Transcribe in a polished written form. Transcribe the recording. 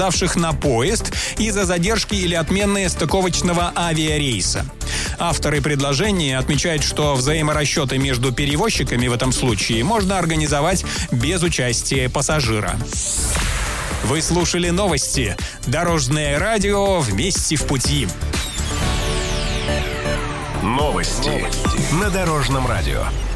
опоздавших на поезд из-за задержки или отмены стыковочного авиарейса. Авторы предложения отмечают, что взаиморасчеты между перевозчиками в этом случае можно организовать без участия пассажира. Вы слушали новости. Дорожное радио «Вместе в пути». Новости на Дорожном радио.